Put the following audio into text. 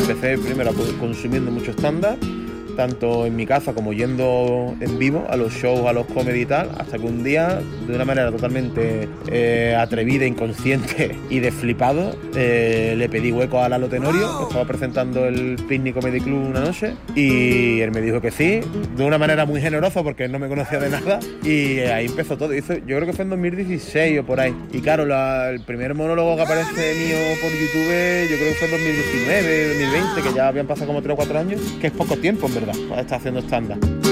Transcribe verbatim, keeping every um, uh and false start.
empecé primero consumiendo mucho stand-up, tanto en mi casa como yendo en vivo a los shows, a los comedy y tal, hasta que un día, de una manera totalmente eh, atrevida, inconsciente y de flipado, eh, le pedí hueco a Lalo Tenorio, que estaba presentando el Picnic Comedy Club una noche, y él me dijo que sí, de una manera muy generosa porque él no me conocía de nada, y ahí empezó todo. Hizo, yo creo que fue en dos mil dieciséis o por ahí. Y claro, la, el primer monólogo que aparece mío por YouTube, yo creo que fue en dos mil diecinueve, dos mil veinte, que ya habían pasado como tres o cuatro años, que es poco tiempo en verdad, para estar haciendo stand-up.